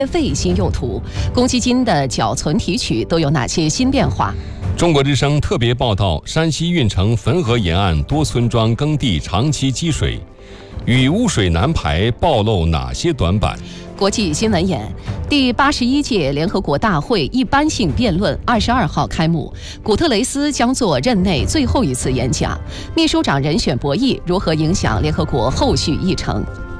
卫星用途，公积金的缴存提取都有哪些新变化？ 中国之声特别报道：山西运城汾河沿岸多村庄耕地长期积水，与污水难排暴露哪些短板？ 国际新闻眼：第81届联合国大会一般性辩论22号开幕，古特雷斯将做任内最后一次演讲。秘书长人选博弈如何影响联合国后续议程？